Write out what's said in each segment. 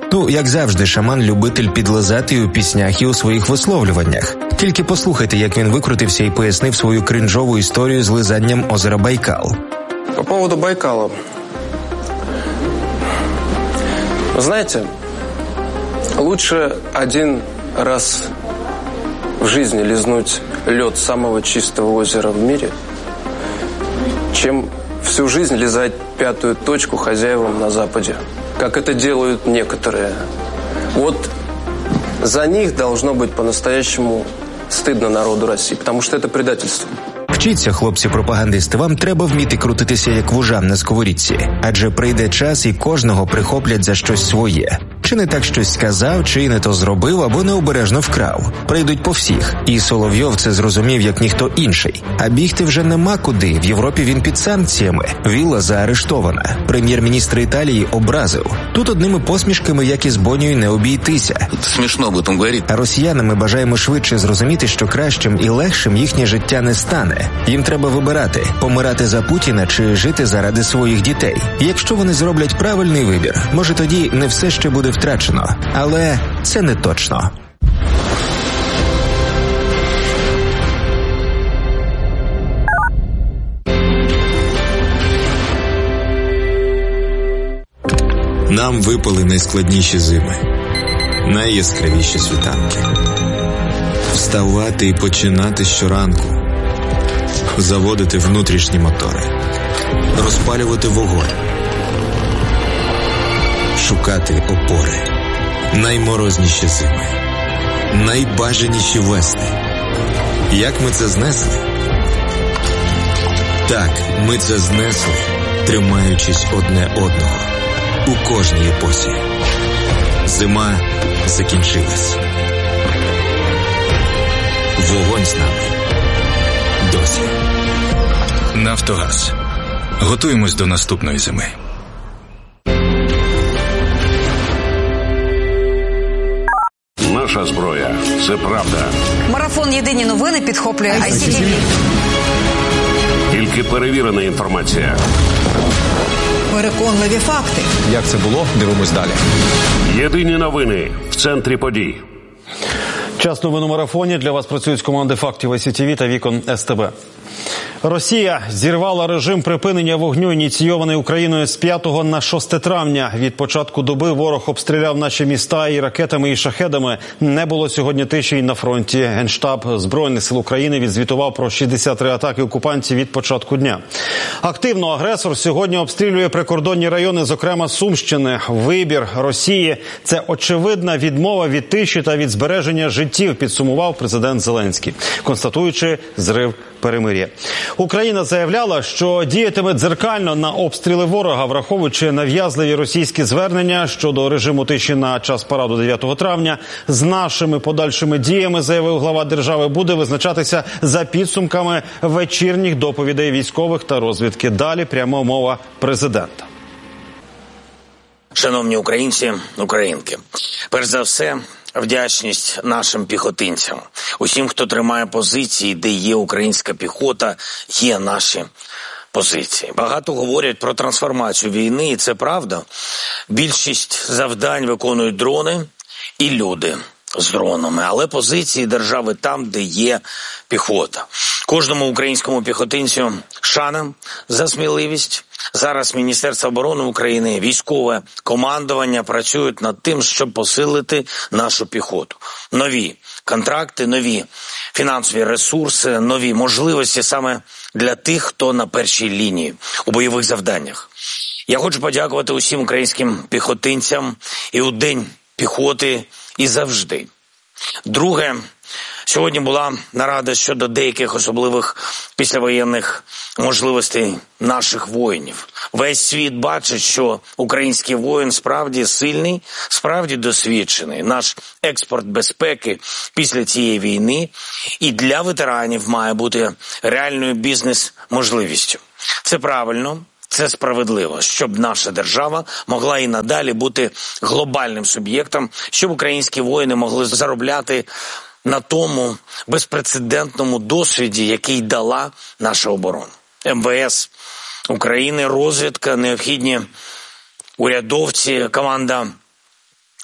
Ну, як завжди, шаман-любитель підлизати і у піснях, і у своїх висловлюваннях. Тільки послухайте, як він викрутився і пояснив свою кринжову історію з лизанням озера Байкал. По поводу Байкала. Знаете, лучше один раз в жизни лизнуть лед самого чистого озера в мире, чем всю жизнь лизать пятую точку хозяевам на Западе, как это делают некоторые. Вот за них должно быть по-настоящему стыдно народу России, потому что это предательство. Вчіться, хлопці-пропагандисти, вам треба вміти крутитися як вужам на сковорідці, адже прийде час і кожного прихоплять за щось своє. Чи не так щось сказав, чи не то зробив, або необережно вкрав. Прийдуть по всіх. І Соловйов це зрозумів, як ніхто інший. А бігти вже нема куди. В Європі він під санкціями. Вілла заарештована. Прем'єр-міністр Італії образив. Тут одними посмішками, як і з Бонею, не обійтися. Смішно об этом говорити. А росіянам ми бажаємо швидше зрозуміти, що кращим і легшим їхнє життя не стане. Їм треба вибирати – помирати за Путіна чи жити заради своїх дітей. І якщо вони зроблять правильний вибір, може тоді не все ще буде втрачено. Але це не точно. Нам випали найскладніші зими, найяскравіші світанки. Вставати і починати щоранку. Заводити внутрішні мотори. Розпалювати вогонь. Шукати опори. Найморозніші зими. Найбажаніші весни. Як ми це знесли? Так, ми це знесли, тримаючись одне одного. У кожній епосі. Зима закінчилась. Вогонь з нами. Досі. Нафтогаз. Готуємось до наступної зими. Наша зброя – це правда. Марафон «Єдині новини» підхоплює ICTV. Тільки перевірена інформація. Переконливі факти. Як це було? Дивимось далі. Єдині новини в центрі подій. Час новин у марафоні. Для вас працюють з команди фактів ICTV та вікон СТБ. Росія зірвала режим припинення вогню, ініційований Україною з 5 на 6 травня. Від початку доби ворог обстріляв наші міста і ракетами, і шахедами. Не було сьогодні тиші й на фронті. Генштаб Збройних сил України відзвітував про 63 атаки окупантів від початку дня. Активно агресор сьогодні обстрілює прикордонні райони, зокрема Сумщини. Вибір Росії – це очевидна відмова від тиші та від збереження життів, підсумував президент Зеленський, констатуючи зрив перемир'я. Україна заявляла, що діятиме дзеркально на обстріли ворога, враховуючи нав'язливі російські звернення щодо режиму тиші на час параду 9 травня. З нашими подальшими діями, заявив глава держави, буде визначатися за підсумками вечірніх доповідей військових та розвідки. Далі пряма мова президента. Шановні українці, українки, перш за все, вдячність нашим піхотинцям. Усім, хто тримає позиції, де є українська піхота, є наші позиції. Багато говорять про трансформацію війни, і це правда. Більшість завдань виконують дрони і люди з дронами, але позиції держави там, де є піхота. Кожному українському піхотинцю шана за сміливість. Зараз Міністерство оборони України, військове командування працюють над тим, щоб посилити нашу піхоту. Нові контракти, нові фінансові ресурси, нові можливості саме для тих, хто на першій лінії у бойових завданнях. Я хочу подякувати усім українським піхотинцям і у День піхоти, і завжди. Друге, сьогодні була нарада щодо деяких особливих післявоєнних можливостей наших воїнів. Весь світ бачить, що український воїн справді сильний, справді досвідчений. Наш експорт безпеки після цієї війни і для ветеранів має бути реальною бізнес-можливістю. Це правильно. Це справедливо, щоб наша держава могла і надалі бути глобальним суб'єктом, щоб українські воїни могли заробляти на тому безпрецедентному досвіді, який дала наша оборона. МВС України, розвідка, необхідні урядовці, команда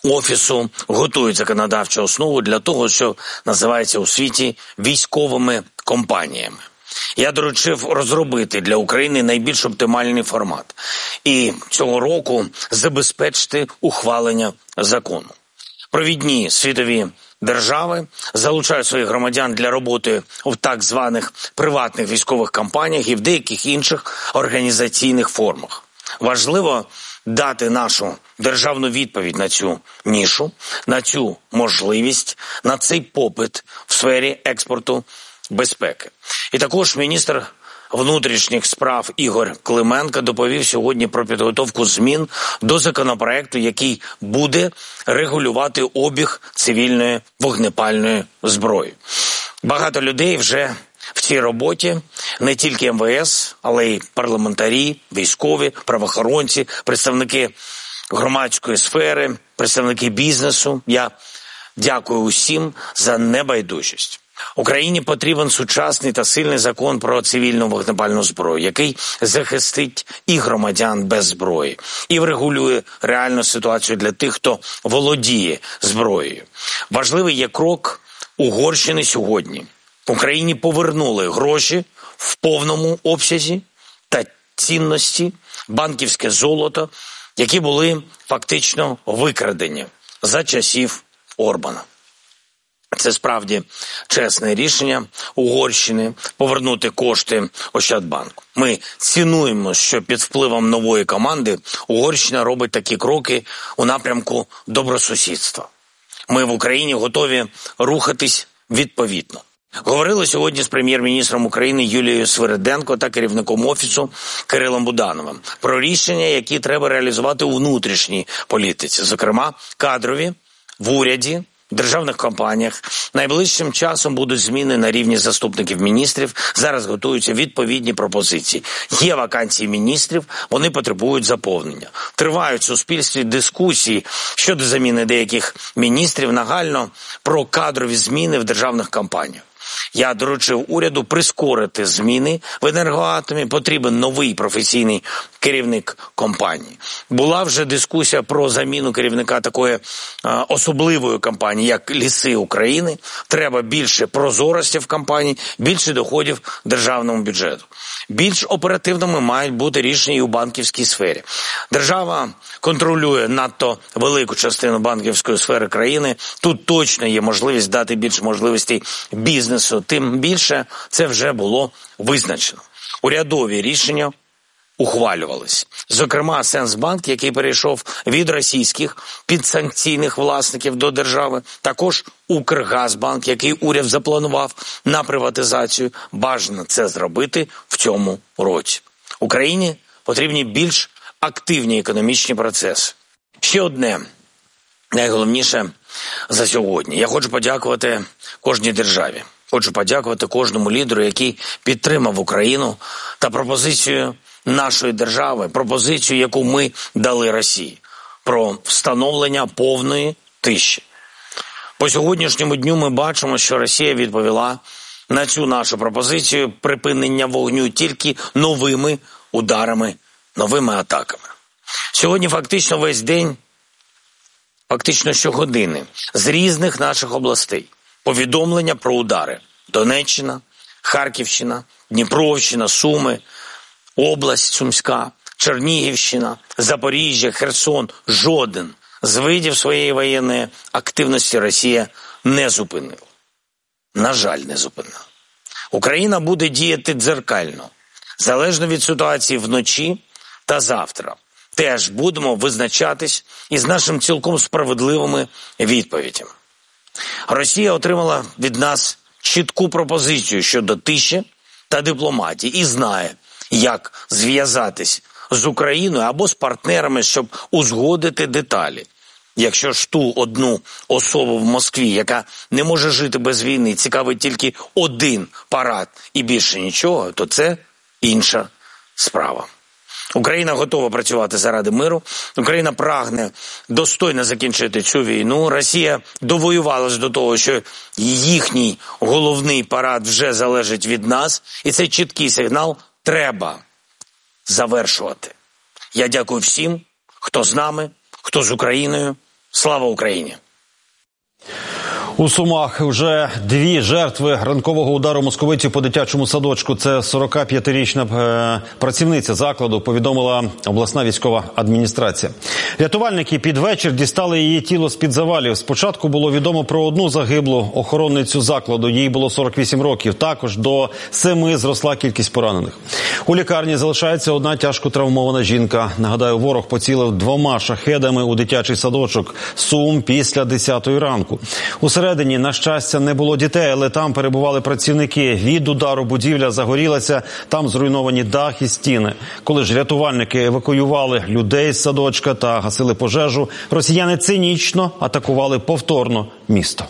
Офісу готують законодавчу основу для того, що називається у світі військовими компаніями. Я доручив розробити для України найбільш оптимальний формат і цього року забезпечити ухвалення закону. Провідні світові держави залучають своїх громадян для роботи в так званих приватних військових компаніях і в деяких інших організаційних формах. Важливо дати нашу державну відповідь на цю нішу, на цю можливість, на цей попит в сфері експорту безпеки. І також міністр внутрішніх справ Ігор Клименко доповів сьогодні про підготовку змін до законопроекту, який буде регулювати обіг цивільної вогнепальної зброї. Багато людей вже в цій роботі, не тільки МВС, але й парламентарі, військові, правоохоронці, представники громадської сфери, представники бізнесу. Я дякую усім за небайдужість. Україні потрібен сучасний та сильний закон про цивільну вогнепальну зброю, який захистить і громадян без зброї, і врегулює реальну ситуацію для тих, хто володіє зброєю. Важливий є крок Угорщини сьогодні. Україні повернули гроші в повному обсязі та цінності, банківське золото, які були фактично викрадені за часів Орбана. Це справді чесне рішення Угорщини повернути кошти Ощадбанку. Ми цінуємо, що під впливом нової команди Угорщина робить такі кроки у напрямку добросусідства. Ми в Україні готові рухатись відповідно. Говорили сьогодні з прем'єр-міністром України Юлією Свириденко та керівником Офісу Кирилом Будановим про рішення, які треба реалізувати у внутрішній політиці, зокрема кадрові, в уряді, в державних компаніях. Найближчим часом будуть зміни на рівні заступників міністрів. Зараз готуються відповідні пропозиції. Є вакансії міністрів, вони потребують заповнення. Тривають в суспільстві дискусії щодо заміни деяких міністрів, нагально про кадрові зміни в державних компаніях. Я доручив уряду прискорити зміни в енергоатомі. Потрібен новий професійний керівник компанії. Була вже дискусія про заміну керівника такої особливої компанії, як Ліси України. Треба більше прозорості в компанії, більше доходів державному бюджету. Більш оперативними мають бути рішення і у банківській сфері. Держава контролює надто велику частину банківської сфери країни. Тут точно є можливість дати більше можливостей бізнесу. Тим більше це вже було визначено. Урядові рішення ухвалювалися. Зокрема, Сенсбанк, який перейшов від російських підсанкційних власників до держави. Також Укргазбанк, який уряд запланував на приватизацію. Бажано це зробити в цьому році. Україні потрібні більш активні економічні процеси. Ще одне, найголовніше за сьогодні. Я хочу подякувати кожній державі. Хочу подякувати кожному лідеру, який підтримав Україну та пропозицію нашої держави, пропозицію, яку ми дали Росії, про встановлення повної тиші. По сьогоднішньому дню ми бачимо, що Росія відповіла на цю нашу пропозицію припинення вогню тільки новими ударами, новими атаками. Сьогодні фактично весь день, фактично щогодини з різних наших областей повідомлення про удари. Донеччина, Харківщина, Дніпровщина, Суми, область Сумська, Чернігівщина, Запоріжжя, Херсон. Жоден з видів своєї воєнної активності Росія не зупинила. На жаль, не зупинила. Україна буде діяти дзеркально. Залежно від ситуації вночі та завтра. Теж будемо визначатись із нашим цілком справедливими відповідями. Росія отримала від нас чітку пропозицію щодо тиші та дипломатії і знає, як зв'язатись з Україною або з партнерами, щоб узгодити деталі. Якщо ж ту одну особу в Москві, яка не може жити без війни, цікавить тільки один парад і більше нічого, то це інша справа. Україна готова працювати заради миру. Україна прагне достойно закінчити цю війну. Росія довоювалась до того, що їхній головний парад вже залежить від нас. І цей чіткий сигнал треба завершувати. Я дякую всім, хто з нами, хто з Україною. Слава Україні! У Сумах вже 2 жертви ранкового удару московитів по дитячому садочку. Це 45-річна працівниця закладу, повідомила обласна військова адміністрація. Рятувальники під вечір дістали її тіло з-під завалів. Спочатку було відомо про одну загиблу охоронницю закладу. Їй було 48 років. Також до 7 зросла кількість поранених. У лікарні залишається одна тяжко травмована жінка. Нагадаю, ворог поцілив 2 шахедами у дитячий садочок Сум після 10-ї ранку. Усередині, на щастя, не було дітей, але там перебували працівники. Від удару будівля загорілася, там зруйновані дах і стіни. Коли ж рятувальники евакуювали людей з садочка та гасили пожежу, росіяни цинічно атакували повторно місто.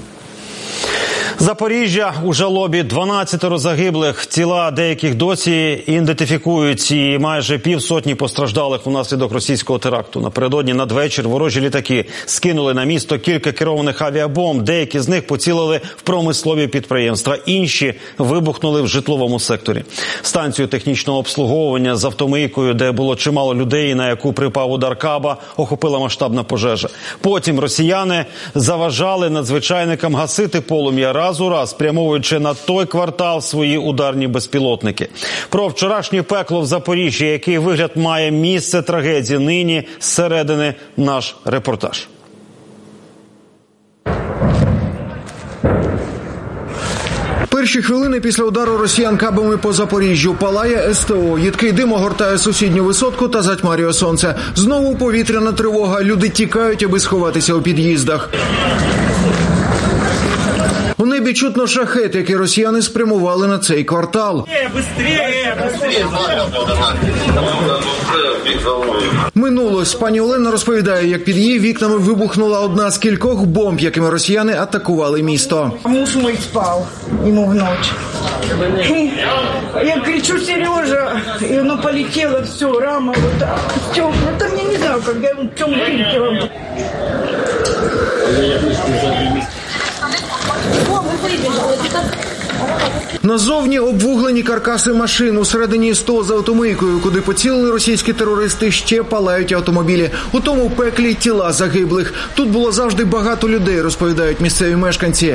Запоріжжя у жалобі 12 загиблих. Тіла деяких досі ідентифікують, і майже півсотні постраждалих внаслідок російського теракту. Напередодні надвечір ворожі літаки скинули на місто кілька керованих авіабомб. Деякі з них поцілили в промислові підприємства, інші вибухнули в житловому секторі. Станцію технічного обслуговування з автомийкою, де було чимало людей, на яку припав удар каба, охопила масштабна пожежа. Потім росіяни заважали надзвичайникам гасити полум'я, раз у раз спрямовуючи на той квартал свої ударні безпілотники. Про вчорашнє пекло в Запоріжжі, який вигляд має місце трагедії нині, зсередини наш репортаж. Перші хвилини після удару росіян кабами по Запоріжжю. Палає СТО. Їдкий дим огортає сусідню висотку та затьмарює сонце. Знову повітряна тривога. Люди тікають, аби сховатися у під'їздах. У небі чутно шахет, який росіяни спрямували на цей квартал. Минулось. Пані Олена розповідає, як під її вікнами вибухнула одна з кількох бомб, якими росіяни атакували місто. Муж мой спав, йому вночі. Я кричу: Сережа, і воно полетіло, все, рама, вот так. Стекла, там я не знаю, как я в цьому фильтре. Назовні обвуглені каркаси машин. Усередині СТО за автомийкою, куди поцілили російські терористи, ще палають автомобілі. У тому пеклі тіла загиблих. Тут було завжди багато людей, розповідають місцеві мешканці.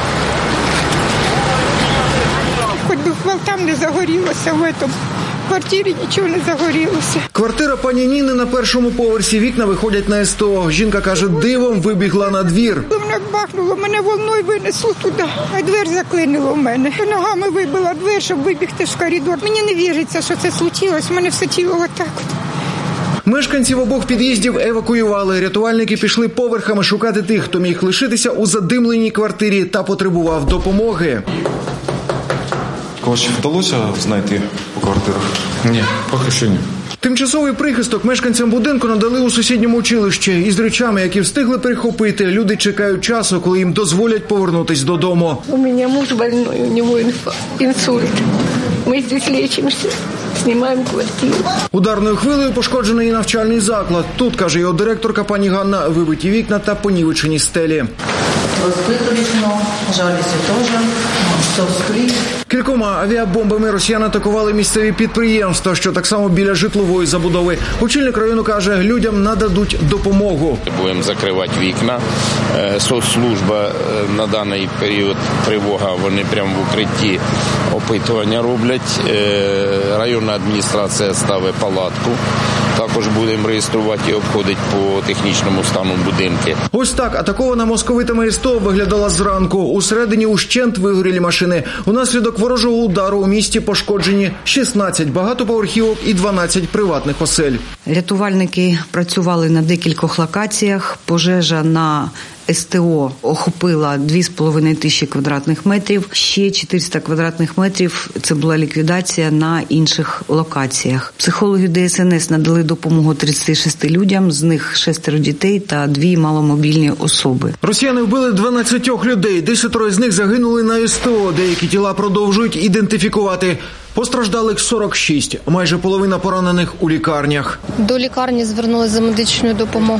Хоч би там не загорілося в цьому. В квартирі нічого не загорілося. Квартира пані Ніни на першому поверсі. Вікна виходять на СТО. Жінка каже, дивом вибігла на двір. Мене бахнуло, мене волною винесло туди, а двір заклинило в мене. Ногами вибила двір, щоб вибігти в коридор. Мені не віриться, що це случилось. У мене все тіло отак от. Мешканців обох під'їздів евакуювали. Рятувальники пішли поверхами шукати тих, хто міг лишитися у задимленій квартирі та потребував допомоги. Когось вдалося знайти по квартирах? Ні, поки що ні. Тимчасовий прихисток мешканцям будинку надали у сусідньому училищі. Із речами, які встигли перехопити, люди чекають часу, коли їм дозволять повернутись додому. У мене муж больной, у нього інсульт. Ми тут лечимося. Знімаємо квартиру. Ударною хвилею пошкоджений і навчальний заклад. Тут, каже його директорка пані Ганна, вибиті вікна та понівечені стелі. Розбито вікно, жалюзі теж, все скрізь. Кількома авіабомбами росіяни атакували місцеві підприємства, що так само біля житлової забудови. Очільник району каже, людям нададуть допомогу. Будемо закривати вікна. Соцслужба на даний період тривога, вони прямо в укритті опитування роблять. Районна адміністрація ставить палатку. Також будемо реєструвати і обходити по технічному стану будинки. Ось так атакована московитами СТО виглядала зранку. Усередині ущент вигорілі машини. Унаслідок ворожого удару у місті пошкоджені 16 багатоповерхівок і 12 приватних осель. Рятувальники працювали на декількох локаціях. Пожежа на СТО охопила 2500 квадратних метрів. Ще 400 квадратних метрів – це була ліквідація на інших локаціях. Психологи ДСНС надали допомогу 36 людям, з них 6 дітей та 2 маломобільні особи. Росіяни вбили 12 людей, 10 з них загинули на СТО. Деякі тіла продовжують ідентифікувати. Постраждалих 46, майже половина поранених у лікарнях. До лікарні звернулися за медичною допомогою.